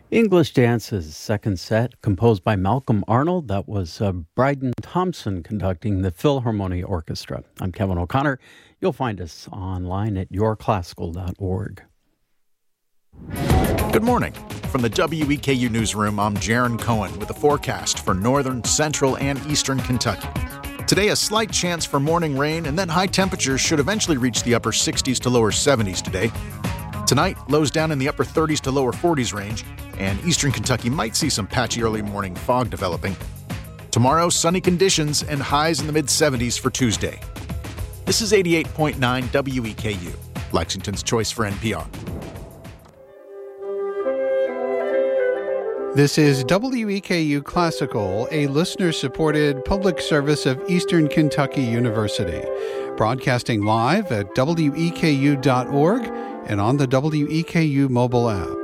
English Dance's second set, composed by Malcolm Arnold. That was Bryden Thompson conducting the Philharmonia Orchestra. I'm Kevin O'Connor. You'll find us online at yourclassical.org. Good morning. From the WEKU Newsroom, I'm Jaron Cohen with a forecast for northern, central, and eastern Kentucky. Today, a slight chance for morning rain, and then high temperatures should eventually reach the upper 60s to lower 70s today. Tonight, lows down in the upper 30s to lower 40s range, and eastern Kentucky might see some patchy early morning fog developing. Tomorrow, sunny conditions and highs in the mid-70s for Tuesday. This is 88.9 WEKU, Lexington's choice for NPR. This is WEKU Classical, a listener-supported public service of Eastern Kentucky University, broadcasting live at WEKU.org and on the WEKU mobile app.